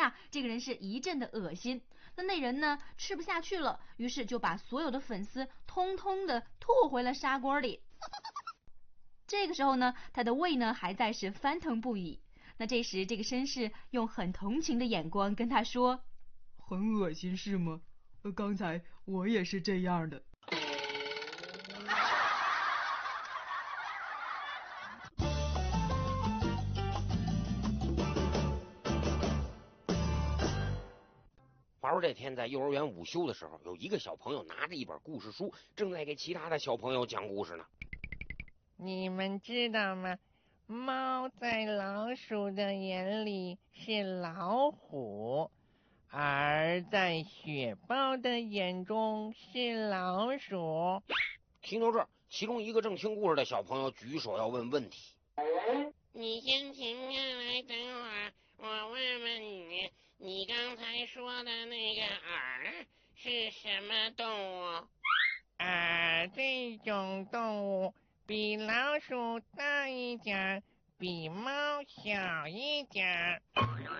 呀，这个人是一阵的恶心。那人呢吃不下去了，于是就把所有的粉丝通通的吐回了砂锅里。这个时候呢，他的胃呢还在是翻腾不已。那这时这个绅士用很同情的眼光跟他说： 很恶心是吗？刚才我也是这样的。 话说这天在幼儿园午休的时候，有一个小朋友拿着一本故事书，正在给其他的小朋友讲故事呢。 你们知道吗？猫在老鼠的眼里是老虎，而在雪豹的眼中是老鼠。 听到这儿，其中一个正听故事的小朋友举手要问问题。 你先停下来等会儿，我问问你，你刚才说的那个耳是什么动物？ 耳这种动物比老鼠大一点，比猫小一点。